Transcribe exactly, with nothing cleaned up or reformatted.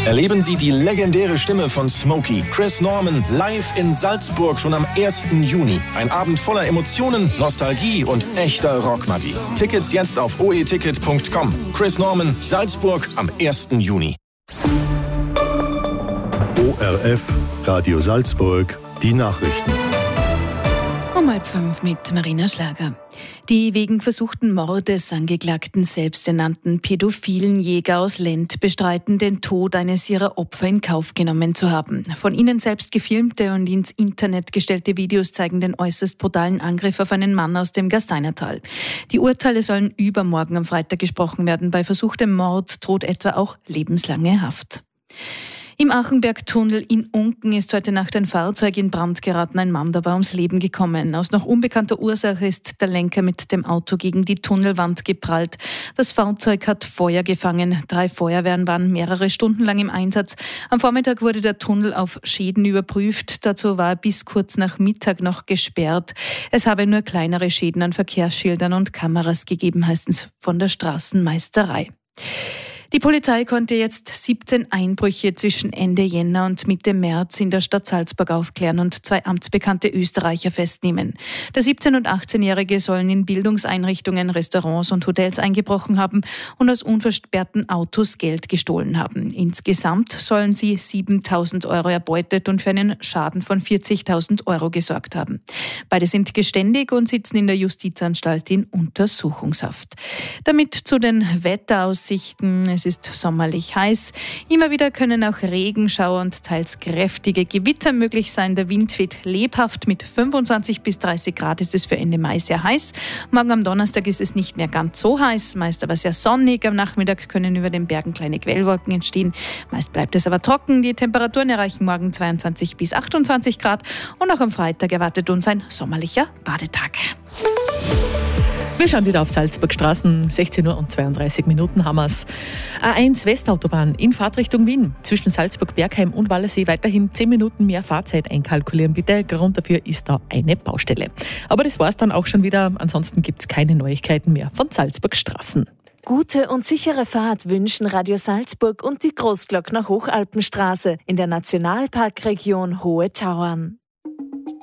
Erleben Sie die legendäre Stimme von Smokey, Chris Norman, live in Salzburg schon am ersten Juni. Ein Abend voller Emotionen, Nostalgie und echter Rockmagie. Tickets jetzt auf o e ticket punkt com. Chris Norman, Salzburg am ersten Juni. O R F, Radio Salzburg, die Nachrichten. Um halb fünf mit Marina Schlager. Die wegen versuchten Mordes angeklagten selbsternannten pädophilen Jäger aus Lent bestreiten, den Tod eines ihrer Opfer in Kauf genommen zu haben. Von ihnen selbst gefilmte und ins Internet gestellte Videos zeigen den äußerst brutalen Angriff auf einen Mann aus dem Gasteinertal. Die Urteile sollen übermorgen am Freitag gesprochen werden. Bei versuchtem Mord droht etwa auch lebenslange Haft. Im Achenbergtunnel in Unken ist heute Nacht ein Fahrzeug in Brand geraten, ein Mann dabei ums Leben gekommen. Aus noch unbekannter Ursache ist der Lenker mit dem Auto gegen die Tunnelwand geprallt. Das Fahrzeug hat Feuer gefangen. Drei Feuerwehren waren mehrere Stunden lang im Einsatz. Am Vormittag wurde der Tunnel auf Schäden überprüft. Dazu war er bis kurz nach Mittag noch gesperrt. Es habe nur kleinere Schäden an Verkehrsschildern und Kameras gegeben, heißt es von der Straßenmeisterei. Die Polizei konnte jetzt siebzehn Einbrüche zwischen Ende Jänner und Mitte März in der Stadt Salzburg aufklären und zwei amtsbekannte Österreicher festnehmen. Der siebzehn- und achtzehnjährige sollen in Bildungseinrichtungen, Restaurants und Hotels eingebrochen haben und aus unversperrten Autos Geld gestohlen haben. Insgesamt sollen sie siebentausend Euro erbeutet und für einen Schaden von vierzigtausend Euro gesorgt haben. Beide sind geständig und sitzen in der Justizanstalt in Untersuchungshaft. Damit zu den Wetteraussichten. Es ist sommerlich heiß. Immer wieder können auch Regenschauer und teils kräftige Gewitter möglich sein. Der Wind weht lebhaft. Mit fünfundzwanzig bis dreißig Grad ist es für Ende Mai sehr heiß. Morgen am Donnerstag ist es nicht mehr ganz so heiß, meist aber sehr sonnig. Am Nachmittag können über den Bergen kleine Quellwolken entstehen. Meist bleibt es aber trocken. Die Temperaturen erreichen morgen zweiundzwanzig bis achtundzwanzig Grad. Und auch am Freitag erwartet uns ein sommerlicher Badetag. Wir schauen wieder auf Salzburgstraßen. sechzehn Uhr und zweiunddreißig Minuten haben wir es. A eins Westautobahn in Fahrtrichtung Wien. Zwischen Salzburg-Bergheim und Wallersee weiterhin zehn Minuten mehr Fahrzeit einkalkulieren, bitte. Grund dafür ist da eine Baustelle. Aber das war's dann auch schon wieder. Ansonsten gibt's keine Neuigkeiten mehr von Salzburgstraßen. Gute und sichere Fahrt wünschen Radio Salzburg und die Großglockner Hochalpenstraße in der Nationalparkregion Hohe Tauern.